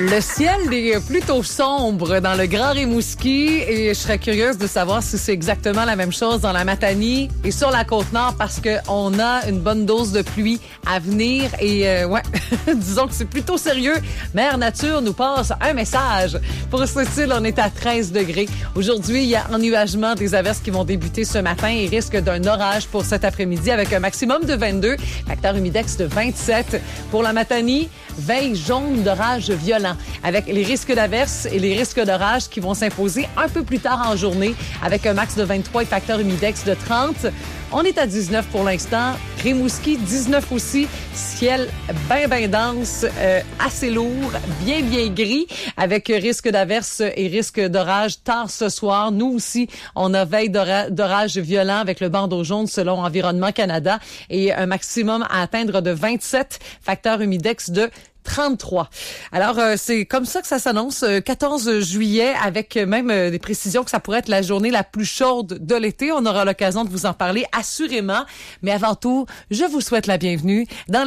Le ciel est plutôt sombre dans le Grand Rimouski et je serais curieuse de savoir si c'est exactement la même chose dans la Matanie et sur la Côte-Nord parce que on a une bonne dose de pluie à venir et disons que c'est plutôt sérieux. Mère Nature nous passe un message. Pour ce style, on est à 13 degrés. Aujourd'hui, il y a ennuagement des averses qui vont débuter ce matin et risque d'un orage pour cet après-midi avec un maximum de 22, facteur humidex de 27. Pour la Matanie, veille jaune d'orage violent avec les risques d'averses et les risques d'orage qui vont s'imposer un peu plus tard en journée avec un max de 23 et facteur humidex de 30. On est à 19 pour l'instant. Rimouski, 19 aussi. Ciel bien dense, assez lourd, bien gris, avec risque d'averse et risque d'orage tard ce soir. Nous aussi, on a veille d'orage violent avec le bandeau jaune selon Environnement Canada et un maximum à atteindre de 27, facteur humidex de 33. Alors, c'est comme ça que ça s'annonce. 14 juillet, avec même des précisions que ça pourrait être la journée la plus chaude de l'été. On aura l'occasion de vous en parler assurément. Mais avant tout, je vous souhaite la bienvenue dans